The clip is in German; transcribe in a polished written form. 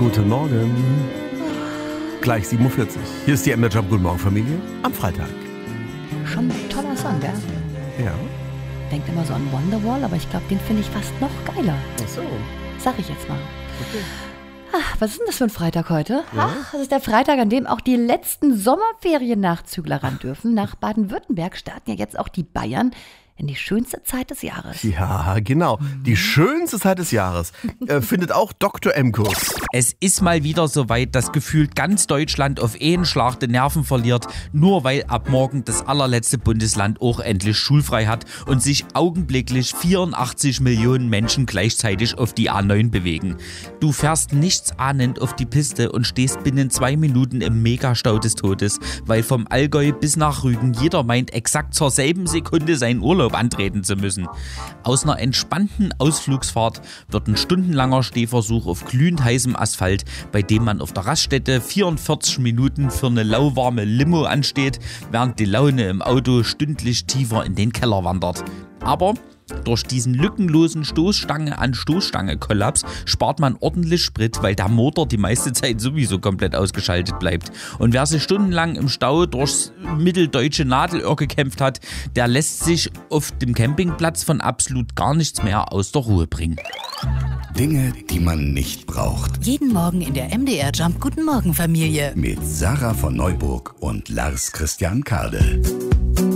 Guten Morgen. Gleich 7:40 Uhr. Hier ist die MDR Jump. Guten Morgen, Familie. Am Freitag. Schon ein toller Song, gell? Ja. Denkt immer so an Wonderwall, aber ich glaube, den finde ich fast noch geiler. Ach so. Sag ich jetzt mal. Okay. Ach, was ist denn das für ein Freitag heute? Ja. Ach, das ist der Freitag, an dem auch die letzten Sommerferien-Nachzügler ran dürfen. Nach Baden-Württemberg starten ja jetzt auch die Bayern in die schönste Zeit des Jahres. Ja, genau. Die schönste Zeit des Jahres findet auch Dr. M-Kurs. Es ist mal wieder soweit, dass gefühlt ganz Deutschland auf einen Schlag die Nerven verliert, nur weil ab morgen das allerletzte Bundesland auch endlich schulfrei hat und sich augenblicklich 84 Millionen Menschen gleichzeitig auf die A9 bewegen. Du fährst nichtsahnend auf die Piste und stehst binnen 2 Minuten im Megastau des Todes, weil vom Allgäu bis nach Rügen jeder meint, exakt zur selben Sekunde seinen Urlaub antreten zu müssen. Aus einer entspannten Ausflugsfahrt wird ein stundenlanger Stehversuch auf glühend heißem Asphalt, bei dem man auf der Raststätte 44 Minuten für eine lauwarme Limo ansteht, während die Laune im Auto stündlich tiefer in den Keller wandert. Aber durch diesen lückenlosen Stoßstange-an-Stoßstange-Kollaps spart man ordentlich Sprit, weil der Motor die meiste Zeit sowieso komplett ausgeschaltet bleibt. Und wer sich stundenlang im Stau durchs mitteldeutsche Nadelöhr gekämpft hat, der lässt sich auf dem Campingplatz von absolut gar nichts mehr aus der Ruhe bringen. Dinge, die man nicht braucht. Jeden Morgen in der MDR Jump. Guten Morgen, Familie. Mit Sarah von Neuburg und Lars Christian Kade.